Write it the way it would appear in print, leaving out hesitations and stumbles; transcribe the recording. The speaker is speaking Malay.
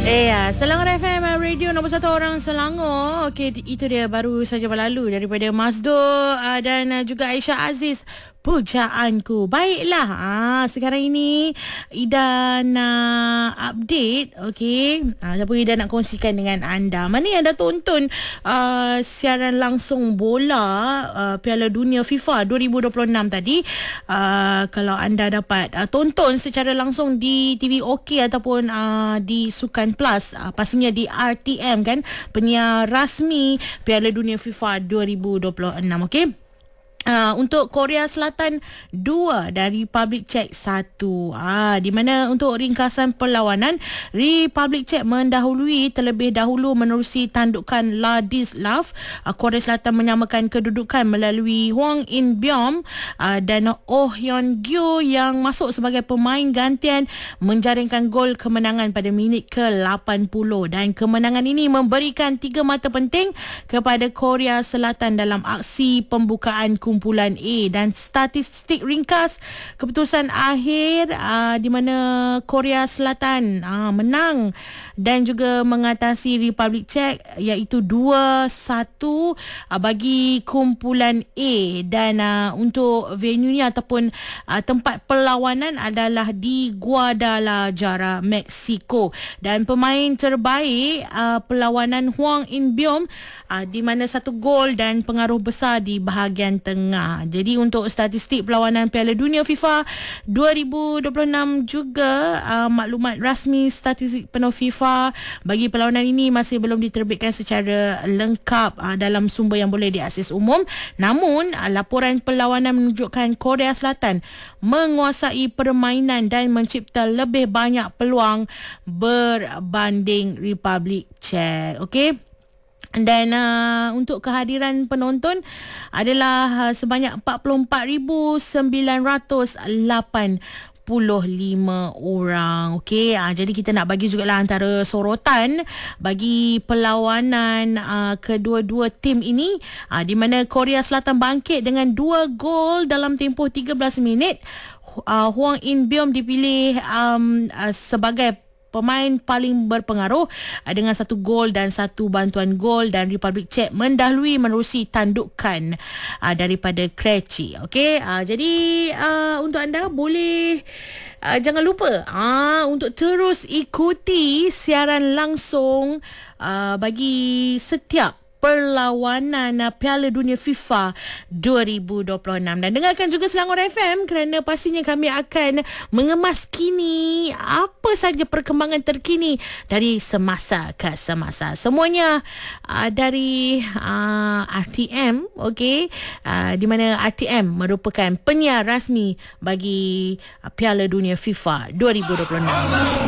Selangor FM Radio nombor 1 orang Selangor. Okey, itu dia baru saja berlalu daripada Mazdur dan juga Aisyah Aziz, Pujaanku. Baiklah, sekarang ini Ida nak update. Okey, siapa Ida nak kongsikan dengan anda? Mana yang dah tonton siaran langsung bola Piala Dunia FIFA 2026 tadi? Kalau anda dapat tonton secara langsung di TV OK ataupun di Sukan Plus, pastinya di RTM kan, penyiar rasmi Piala Dunia FIFA 2026. Okey. Untuk Korea Selatan 2 dan Republic Czech 1. Di mana untuk ringkasan perlawanan, Republic Czech mendahului terlebih dahulu menerusi tandukan Ladislav. Korea Selatan menyamakan kedudukan melalui Hwang In-beom dan Oh Hyun-gyu yang masuk sebagai pemain gantian menjaringkan gol kemenangan pada minit ke-80, dan kemenangan ini memberikan 3 mata penting kepada Korea Selatan dalam aksi pembukaan kumpulan A. Dan statistik ringkas keputusan akhir di mana Korea Selatan menang dan juga mengatasi Republic Czech, iaitu 2-1 bagi kumpulan A. Dan untuk venue-nya ataupun tempat perlawanan adalah di Guadalajara, Mexico. Dan pemain terbaik perlawanan Hwang In-beom di mana 1 gol dan pengaruh besar di bahagian tengah. Jadi untuk statistik perlawanan Piala Dunia FIFA 2026 juga, maklumat rasmi statistik penuh FIFA bagi perlawanan ini masih belum diterbitkan secara lengkap dalam sumber yang boleh diakses umum. Namun laporan perlawanan menunjukkan Korea Selatan menguasai permainan dan mencipta lebih banyak peluang berbanding Republic Czech. Okey. Dan untuk kehadiran penonton adalah sebanyak 44,985 orang. Okey, jadi kita nak bagi jugalah antara sorotan bagi perlawanan kedua-dua tim ini, di mana Korea Selatan bangkit dengan 2 gol dalam tempoh 13 minit. Hwang In-beom dipilih sebagai pemain paling berpengaruh dengan 1 gol dan 1 bantuan gol, dan Republic Czech mendahului menerusi tandukan daripada Krejci. Okey, jadi untuk anda boleh jangan lupa untuk terus ikuti siaran langsung bagi setiap perlawanan Piala Dunia FIFA 2026. Dan dengarkan juga Selangor FM kerana pastinya kami akan mengemas kini apa saja perkembangan terkini dari semasa ke semasa. Semuanya dari RTM, okey, di mana RTM merupakan penyiar rasmi bagi Piala Dunia FIFA 2026.